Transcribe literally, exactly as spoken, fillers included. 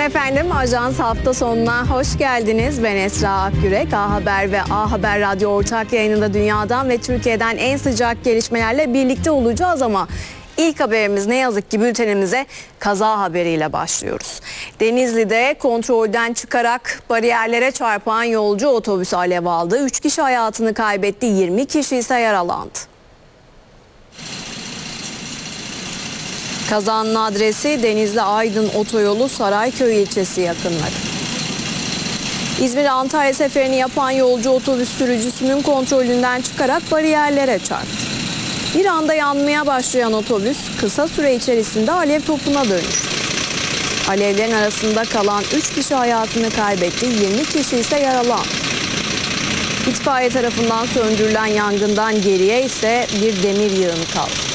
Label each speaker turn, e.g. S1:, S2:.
S1: efendim, Ajans hafta sonuna hoş geldiniz. Ben Esra Akgürek. A Haber ve A Haber Radyo ortak yayınında dünyadan ve Türkiye'den en sıcak gelişmelerle birlikte olacağız ama ilk haberimiz ne yazık ki bültenimize kaza haberiyle başlıyoruz. Denizli'de kontrolden çıkarak bariyerlere çarpan yolcu otobüs alev aldı. üç kişi hayatını kaybetti, yirmi kişi ise yaralandı. Kazanın adresi Denizli-Aydın otoyolu Sarayköy ilçesi yakınları. İzmir-Antalya seferini yapan yolcu otobüs sürücüsünün kontrolünden çıkarak bariyerlere çarptı. Bir anda yanmaya başlayan otobüs kısa süre içerisinde alev topuna dönüştü. Alevlerin arasında kalan üç kişi hayatını kaybetti, yirmi kişi ise yaralandı. İtfaiye tarafından söndürülen yangından geriye ise bir demir yığını kaldı.